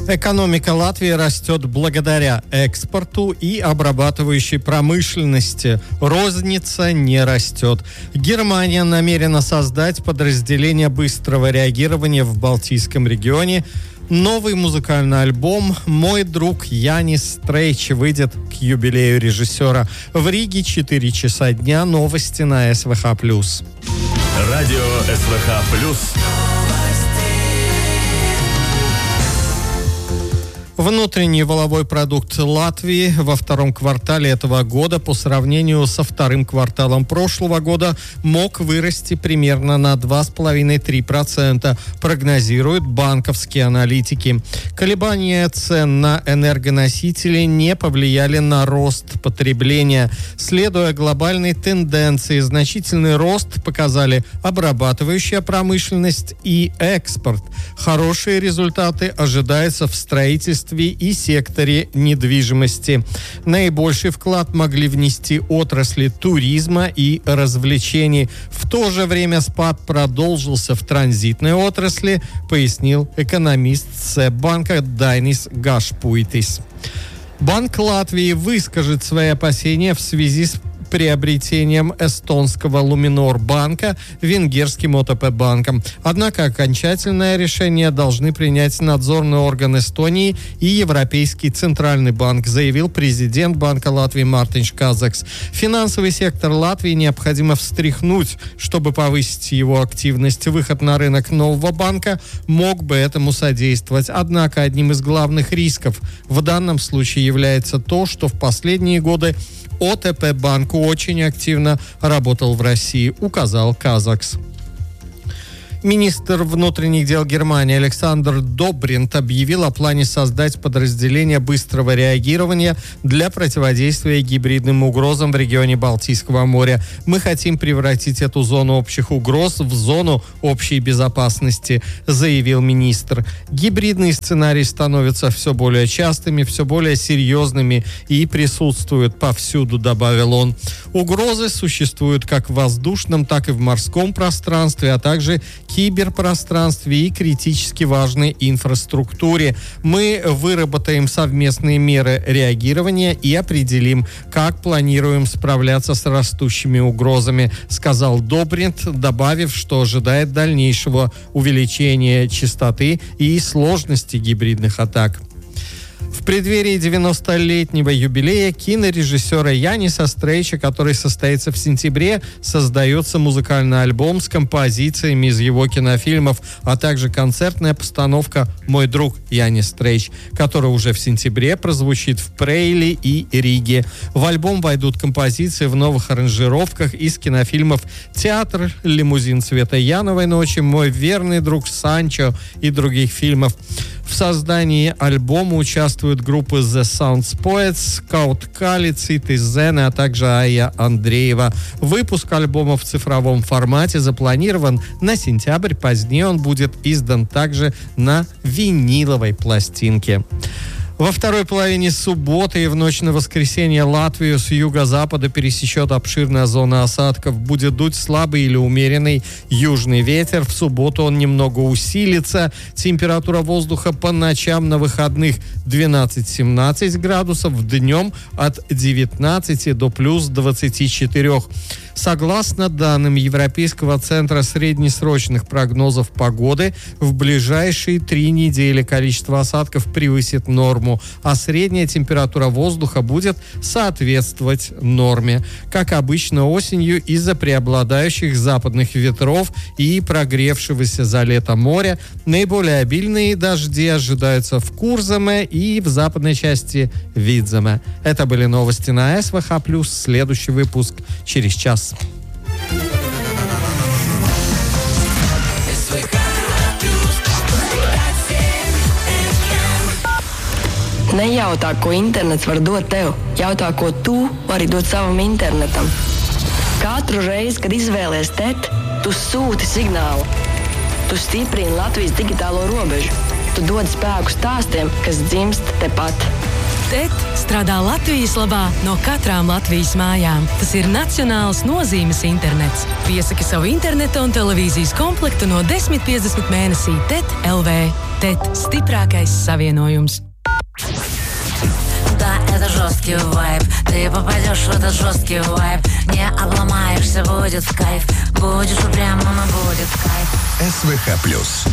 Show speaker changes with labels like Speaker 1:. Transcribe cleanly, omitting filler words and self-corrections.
Speaker 1: Экономика Латвии растет благодаря экспорту и обрабатывающей промышленности. Розница не растет. Германия намерена создать подразделение быстрого реагирования в Балтийском регионе. Новый музыкальный альбом «Мой друг Янис Стрейч» выйдет к юбилею режиссера. В Риге 4 часа дня. Новости на СВХ+.
Speaker 2: Радио СВХ+.
Speaker 1: Внутренний валовой продукт Латвии во втором квартале этого года по сравнению со вторым кварталом прошлого года мог вырасти примерно на 2,5-3%, прогнозируют банковские аналитики. Колебания цен на энергоносители не повлияли на рост потребления. Следуя глобальной тенденции, значительный рост показали обрабатывающая промышленность и экспорт. Хорошие результаты ожидаются в строительстве и секторе недвижимости. Наибольший вклад могли внести отрасли туризма и развлечений. В то же время спад продолжился в транзитной отрасли, пояснил экономист Сб-банка Дайнис Гашпуйтис. Банк Латвии выскажет свои опасения в связи с приобретением эстонского Luminor банка венгерским ОТП банком. Однако окончательное решение должны принять надзорный орган Эстонии и Европейский центральный банк, заявил президент Банка Латвии Мартинš Kazaks. Финансовый сектор Латвии необходимо встряхнуть, чтобы повысить его активность. Выход на рынок нового банка мог бы этому содействовать. Однако одним из главных рисков в данном случае является то, что в последние годы ОТП банк очень активно работал в России, указал Казакс. Министр внутренних дел Германии Александр Добринт объявил о плане создать подразделение быстрого реагирования для противодействия гибридным угрозам в регионе Балтийского моря. Мы хотим превратить эту зону общих угроз в зону общей безопасности, заявил министр. Гибридные сценарии становятся все более частыми, все более серьезными и присутствуют повсюду, добавил он. Угрозы существуют как в воздушном, так и в морском пространстве, а также киберпространстве и критически важной инфраструктуре. Мы выработаем совместные меры реагирования и определим, как планируем справляться с растущими угрозами, сказал Добринт, добавив, что ожидает дальнейшего увеличения частоты и сложности гибридных атак. В преддверии 90-летнего юбилея кинорежиссера Яниса Стрейча, который состоится в сентябре, создается музыкальный альбом с композициями из его кинофильмов, а также концертная постановка «Мой друг Янис Стрейч», которая уже в сентябре прозвучит в Прейле и Риге. В альбом войдут композиции в новых аранжировках из кинофильмов «Театр», «Лимузин цвета Яновой ночи», «Мой верный друг Санчо» и других фильмов. В создании альбома участвуют группы The Sounds Poets, Kaut Kali, Циты Зены, а также Ая Андреева. Выпуск альбома в цифровом формате запланирован на сентябрь. Позднее он будет издан также на виниловой пластинке. Во второй половине субботы и в ночь на воскресенье Латвию с юго-запада пересечет обширная зона осадков. Будет дуть слабый или умеренный южный ветер. В субботу он немного усилится. Температура воздуха по ночам на выходных 12-17 градусов, днем от 19 до плюс 24. Согласно данным Европейского центра среднесрочных прогнозов погоды, в ближайшие 3 недели количество осадков превысит норму, а средняя температура воздуха будет соответствовать норме. Как обычно осенью, из-за преобладающих западных ветров и прогревшегося за лето моря, наиболее обильные дожди ожидаются в Курзаме и в западной части Видземе. Это были новости на СВХ+. Следующий выпуск через час.
Speaker 3: Nejautā, ko internets var dot tev. Jautā, ko tu vari dot savam internetam. Katru reizi, kad izvēlies TET, tu sūti signālu. Tu stiprini Latvijas digitālo robežu. Tu dod spēku stāstiem, kas dzimst tepat.
Speaker 4: TET strādā Latvijas labā no katrām Latvijas mājām. Tas ir nacionāls nozīmes internets. Piesaki savu interneta un televīzijas komplektu no 10,50 mēnesī TET LV. TET – stiprākais savienojums.
Speaker 2: Да, это жесткий вайб. Ты попадешь в этот жесткий вайб. Не обломаешься, будет в кайф. Будешь упрямым, и будет кайф.
Speaker 5: СВХ+.